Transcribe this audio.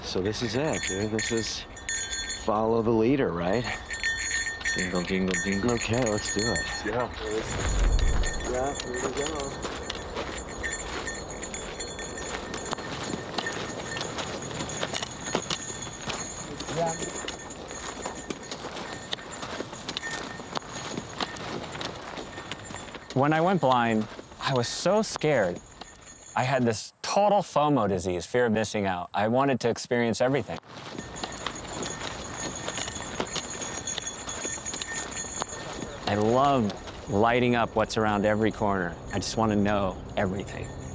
So this is it, dude. This is follow the leader, right? Jingle, jingle, jingle. Okay, let's do it. Yeah. Yeah, here we go. Yeah. When I went blind, I was so scared. I had this total FOMO disease, fear of missing out. I wanted to experience everything. I love lighting up what's around every corner. I just want to know everything.